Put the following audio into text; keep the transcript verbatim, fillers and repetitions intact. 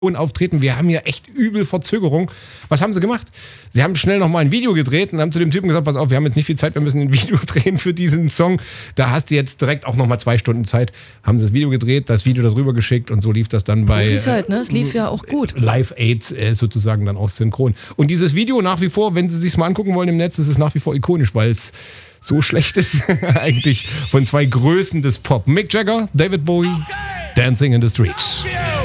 auftreten. Wir haben hier echt übel Verzögerung. Was haben sie gemacht? Sie haben schnell nochmal ein Video gedreht und haben zu dem Typen gesagt, pass auf, wir haben jetzt nicht viel Zeit, wir müssen ein Video drehen für diesen Song. Da hast du jetzt direkt auch nochmal zwei Stunden Zeit. Haben sie das Video gedreht, das Video darüber geschickt und so lief das dann bei Profis halt, ne? Es lief ja auch gut. Live Aid äh, sozusagen dann auch synchron. Und dieses Video nach wie vor, wenn Sie sich mal angucken wollen im Netz, ist es nach wie vor ikonisch, weil es so schlecht ist eigentlich von zwei Größen des Pop. Mick Jagger, David Bowie, Dancing in the Street.